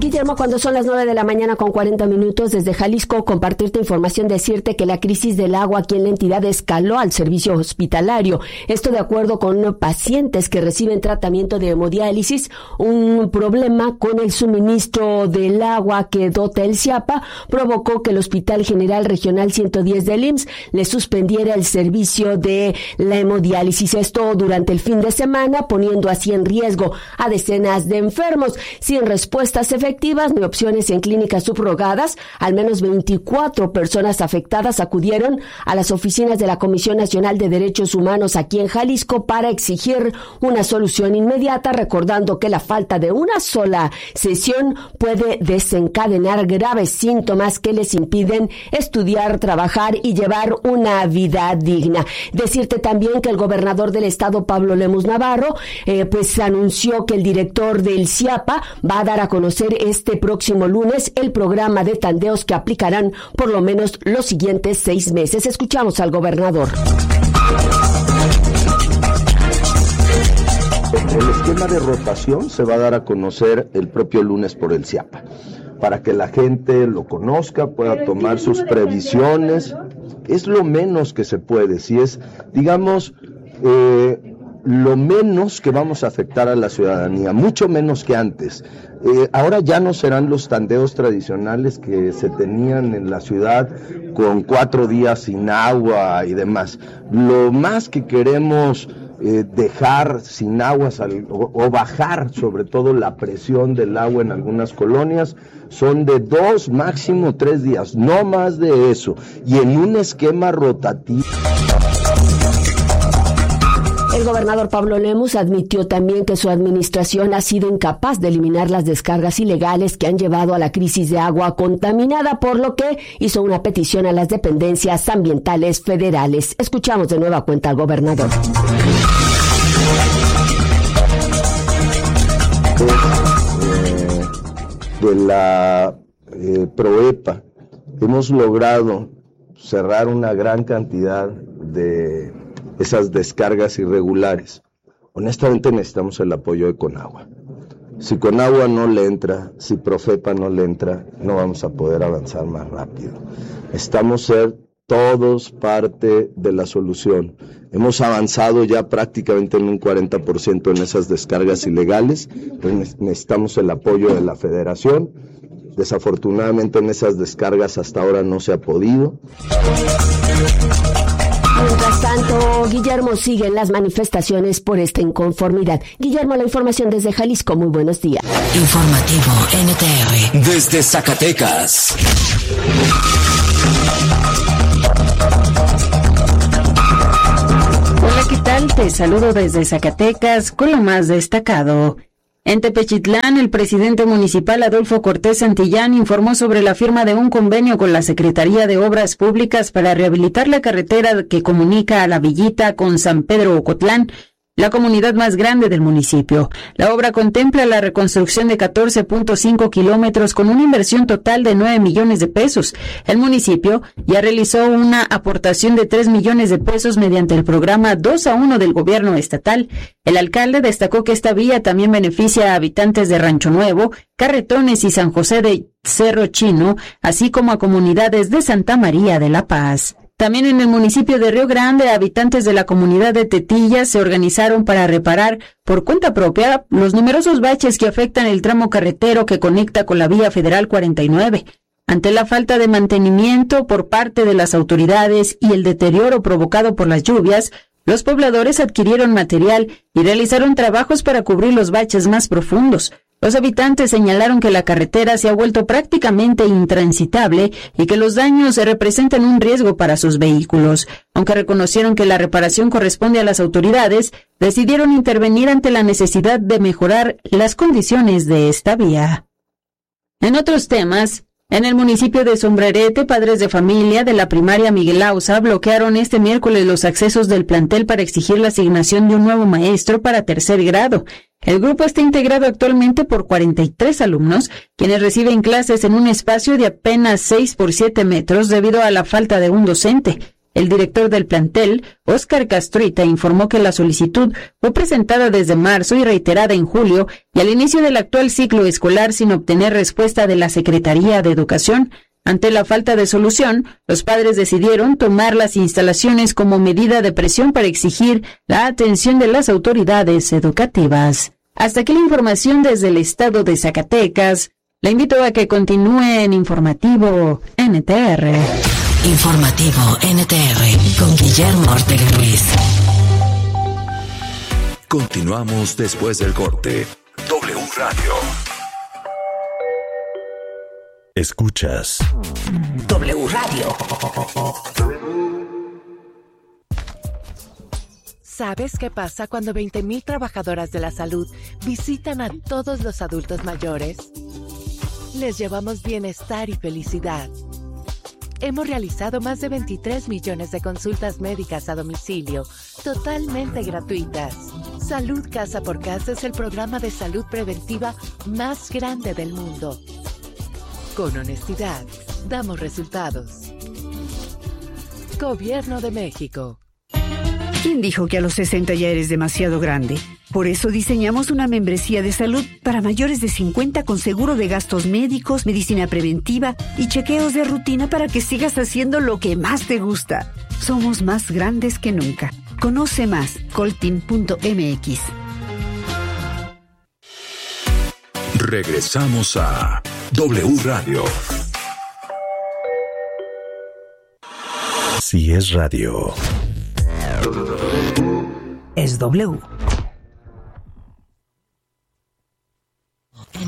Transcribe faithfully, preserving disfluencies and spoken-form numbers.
Guillermo, cuando son las nueve de la mañana con cuarenta minutos desde Jalisco, compartirte información, decirte que la crisis del agua aquí en la entidad escaló al servicio hospitalario. Esto de acuerdo con pacientes que reciben tratamiento de hemodiálisis. Un problema con el suministro del agua que dota el CIAPA provocó que el Hospital General Regional ciento diez del I M S S le suspendiera el servicio de la hemodiálisis. Esto durante el fin de semana, poniendo así en riesgo a decenas de enfermos. Sin respuestas efectivas ni opciones en clínicas subrogadas, al menos veinticuatro personas afectadas acudieron a las oficinas de la Comisión Nacional de Derechos Humanos aquí en Jalisco para exigir una solución inmediata, recordando que la falta de una sola sesión puede desencadenar graves síntomas que les impiden estudiar, trabajar y llevar una vida digna. Decirte también que el gobernador del estado, Pablo Lemus Navarro, eh, pues anunció que el director del CIAPA va a dar a conocer este próximo lunes el programa de tandeos que aplicarán por lo menos los siguientes seis meses. Escuchamos al gobernador. El esquema de rotación se va a dar a conocer el propio lunes por el CIAPA, para que la gente lo conozca, pueda tomar sus previsiones. Es lo menos que se puede, si es, digamos, eh, lo menos que vamos a afectar a la ciudadanía, mucho menos que antes. Eh, ahora ya no serán los tandeos tradicionales que se tenían en la ciudad con cuatro días sin agua y demás. Lo más que queremos eh, dejar sin aguas al, o, o bajar sobre todo la presión del agua en algunas colonias son de dos, máximo tres días, no más de eso, y en un esquema rotativo. El gobernador Pablo Lemus admitió también que su administración ha sido incapaz de eliminar las descargas ilegales que han llevado a la crisis de agua contaminada, por lo que hizo una petición a las dependencias ambientales federales. Escuchamos de nueva cuenta al gobernador. Eh, de la eh, PROEPA hemos logrado cerrar una gran cantidad de esas descargas irregulares. Honestamente necesitamos el apoyo de Conagua. Si Conagua no le entra, si Profepa no le entra, no vamos a poder avanzar más rápido. Necesitamos ser todos parte de la solución. Hemos avanzado ya prácticamente en un cuarenta por ciento en esas descargas ilegales, pero necesitamos el apoyo de la Federación. Desafortunadamente en esas descargas hasta ahora no se ha podido. Mientras tanto, Guillermo, siguen las manifestaciones por esta inconformidad. Guillermo, la información desde Jalisco. Muy buenos días. Informativo N T R desde Zacatecas. Hola, ¿qué tal? Te saludo desde Zacatecas con lo más destacado. En Tepechitlán, el presidente municipal Adolfo Cortés Santillán informó sobre la firma de un convenio con la Secretaría de Obras Públicas para rehabilitar la carretera que comunica a La Villita con San Pedro Ocotlán, la comunidad más grande del municipio. La obra contempla la reconstrucción de catorce punto cinco kilómetros con una inversión total de nueve millones de pesos. El municipio ya realizó una aportación de tres millones de pesos mediante el programa dos a uno del gobierno estatal. El alcalde destacó que esta vía también beneficia a habitantes de Rancho Nuevo, Carretones y San José de Cerro Chino, así como a comunidades de Santa María de la Paz. También en el municipio de Río Grande, habitantes de la comunidad de Tetilla se organizaron para reparar por cuenta propia los numerosos baches que afectan el tramo carretero que conecta con la vía federal cuarenta y nueve. Ante la falta de mantenimiento por parte de las autoridades y el deterioro provocado por las lluvias, los pobladores adquirieron material y realizaron trabajos para cubrir los baches más profundos. Los habitantes señalaron que la carretera se ha vuelto prácticamente intransitable y que los daños representan un riesgo para sus vehículos. Aunque reconocieron que la reparación corresponde a las autoridades, decidieron intervenir ante la necesidad de mejorar las condiciones de esta vía. En otros temas, en el municipio de Sombrerete, padres de familia de la primaria Miguel Ausa bloquearon este miércoles los accesos del plantel para exigir la asignación de un nuevo maestro para tercer grado. El grupo está integrado actualmente por cuarenta y tres alumnos, quienes reciben clases en un espacio de apenas seis por siete metros debido a la falta de un docente. El director del plantel, Óscar Castruita, informó que la solicitud fue presentada desde marzo y reiterada en julio, y al inicio del actual ciclo escolar sin obtener respuesta de la Secretaría de Educación. Ante la falta de solución, los padres decidieron tomar las instalaciones como medida de presión para exigir la atención de las autoridades educativas. Hasta aquí la información desde el estado de Zacatecas. La invito a que continúe en Informativo N T R. Informativo N T R con Guillermo Ortega Ruiz. Continuamos después del corte. W Radio. Escuchas W Radio. ¿Sabes qué pasa cuando veinte mil trabajadoras de la salud visitan a todos los adultos mayores? Les llevamos bienestar y felicidad. Hemos realizado más de veintitrés millones de consultas médicas a domicilio, totalmente gratuitas. Salud Casa por Casa es el programa de salud preventiva más grande del mundo. Con honestidad, damos resultados. Gobierno de México. ¿Quién dijo que a los sesenta ya eres demasiado grande? Por eso diseñamos una membresía de salud para mayores de cincuenta con seguro de gastos médicos, medicina preventiva y chequeos de rutina para que sigas haciendo lo que más te gusta. Somos más grandes que nunca. Conoce más, coltin punto m x. Regresamos a W Radio. Si es radio, es W.